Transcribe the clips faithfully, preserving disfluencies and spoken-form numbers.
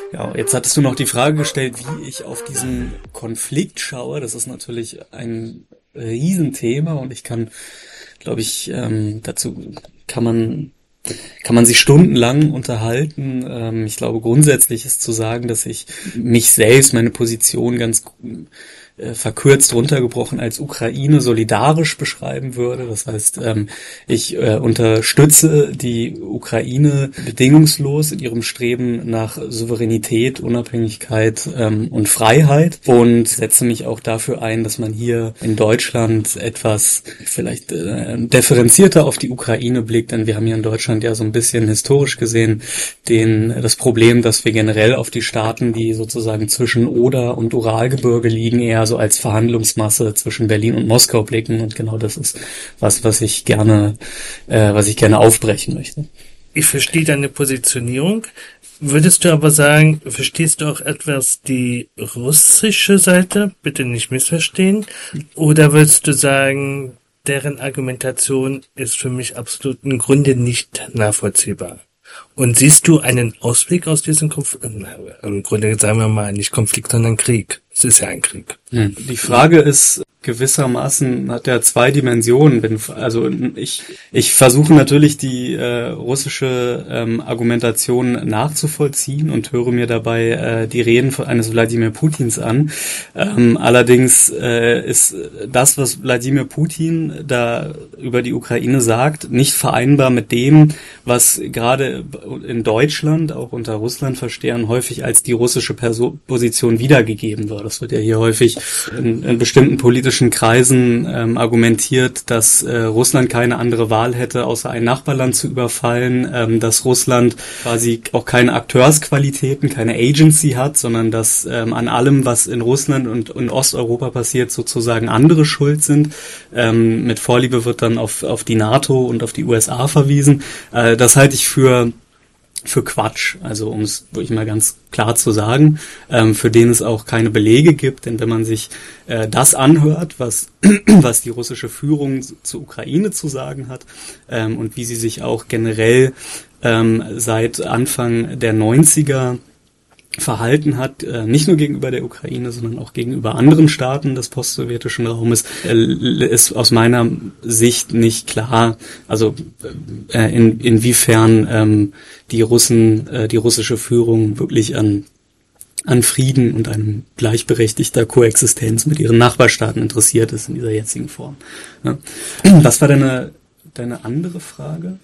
Ja, jetzt hattest du noch die Frage gestellt, wie ich auf diesen Konflikt schaue. Das ist natürlich ein Riesenthema und ich kann, glaube ich, ähm, dazu kann man kann man sich stundenlang unterhalten. Ähm, ich glaube, grundsätzlich ist zu sagen, dass ich mich selbst, meine Position ganz äh, verkürzt runtergebrochen als Ukraine solidarisch beschreiben würde. Das heißt, ähm, ich äh, unterstütze die Ukraine bedingungslos in ihrem Streben nach Souveränität, Unabhängigkeit ähm, und Freiheit und setze mich auch dafür ein, dass man hier in Deutschland etwas vielleicht äh, differenzierter auf die Ukraine blickt, denn wir haben hier in Deutschland ja so ein bisschen historisch gesehen den das Problem, dass wir generell auf die Staaten, die sozusagen zwischen Oder und Uralgebirge liegen, eher so als Verhandlungsmasse zwischen Berlin und Moskau blicken, und genau das ist was, was ich gerne, äh, was ich gerne aufbrechen möchte. Ich verstehe deine Positionierung. Würdest du aber sagen, verstehst du auch etwas die russische Seite? Bitte nicht missverstehen. Oder würdest du sagen, deren Argumentation ist für mich absolut im Grunde nicht nachvollziehbar? Und siehst du einen Ausweg aus diesem Konflikt? Im Grunde sagen wir mal nicht Konflikt, sondern Krieg. Es ist ja ein Krieg. Hm. Die Frage ist gewissermaßen, hat ja zwei Dimensionen. Wenn, also ich ich versuche natürlich die äh, russische ähm, Argumentation nachzuvollziehen und höre mir dabei äh, die Reden von eines Wladimir Putins an. Ähm, allerdings äh, ist das, was Wladimir Putin da über die Ukraine sagt, nicht vereinbar mit dem, was gerade in Deutschland, auch unter Russlandverstehern, häufig als die russische Perso- Position wiedergegeben wird. Das wird ja hier häufig in, in bestimmten politischen Kreisen ähm, argumentiert, dass äh, Russland keine andere Wahl hätte, außer ein Nachbarland zu überfallen, ähm, dass Russland quasi auch keine Akteursqualitäten, keine Agency hat, sondern dass ähm, an allem, was in Russland und in Osteuropa passiert, sozusagen andere schuld sind. Ähm, mit Vorliebe wird dann auf, auf die NATO und auf die U S A verwiesen. Äh, das halte ich für für Quatsch, also um es wirklich mal ganz klar zu sagen, ähm, für den es auch keine Belege gibt, denn wenn man sich äh, das anhört, was was die russische Führung zur Ukraine zu sagen hat ähm, und wie sie sich auch generell ähm, seit Anfang der neunziger verhalten hat, äh, nicht nur gegenüber der Ukraine, sondern auch gegenüber anderen Staaten des postsowjetischen Raumes, äh, ist aus meiner Sicht nicht klar, also äh, in, inwiefern ähm, die Russen, äh, die russische Führung wirklich an an Frieden und einem gleichberechtigter Koexistenz mit ihren Nachbarstaaten interessiert ist in dieser jetzigen Form. Ja. Was war deine, deine andere Frage?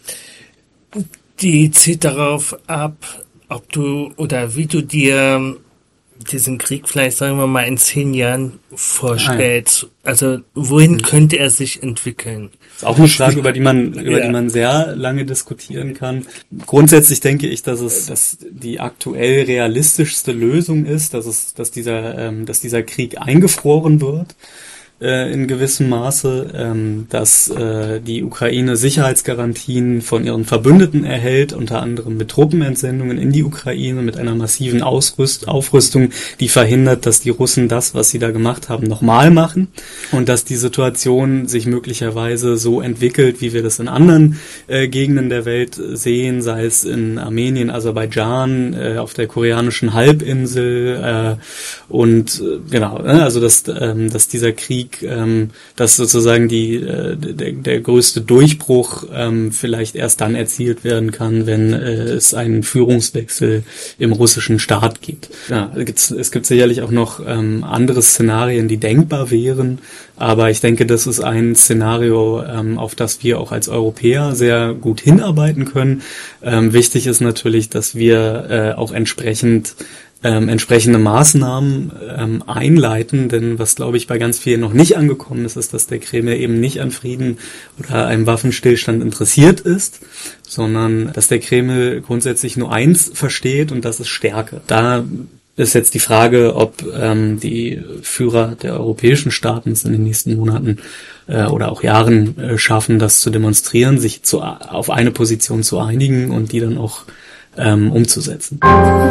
Die zielt darauf ab, ob du oder wie du dir diesen Krieg vielleicht, sagen wir mal, in zehn Jahren vorstellst. Ah. Also wohin könnte er sich entwickeln? Das ist auch eine Frage, über die man über ja. die man sehr lange diskutieren kann. Grundsätzlich denke ich, dass es dass die aktuell realistischste Lösung ist, dass es dass dieser ähm, dass dieser Krieg eingefroren wird. In gewissem Maße, ähm, dass äh, die Ukraine Sicherheitsgarantien von ihren Verbündeten erhält, unter anderem mit Truppenentsendungen in die Ukraine, mit einer massiven Ausrüst- Aufrüstung, die verhindert, dass die Russen das, was sie da gemacht haben, nochmal machen, und dass die Situation sich möglicherweise so entwickelt, wie wir das in anderen äh, Gegenden der Welt sehen, sei es in Armenien, Aserbaidschan, äh, auf der koreanischen Halbinsel äh, und äh, genau, äh, also dass, äh, dass dieser Krieg Ähm, dass sozusagen die äh, der, der größte Durchbruch ähm, vielleicht erst dann erzielt werden kann, wenn äh, es einen Führungswechsel im russischen Staat gibt. Ja, es gibt, es gibt sicherlich auch noch ähm, andere Szenarien, die denkbar wären, aber ich denke, das ist ein Szenario, ähm, auf das wir auch als Europäer sehr gut hinarbeiten können. Ähm, wichtig ist natürlich, dass wir äh, auch entsprechend Ähm, entsprechende Maßnahmen ähm, einleiten, denn was, glaube ich, bei ganz vielen noch nicht angekommen ist, ist, dass der Kreml eben nicht an Frieden oder einem Waffenstillstand interessiert ist, sondern dass der Kreml grundsätzlich nur eins versteht, und das ist Stärke. Da ist jetzt die Frage, ob ähm, die Führer der europäischen Staaten es in den nächsten Monaten äh, oder auch Jahren äh, schaffen, das zu demonstrieren, sich zu, auf eine Position zu einigen und die dann auch ähm, umzusetzen.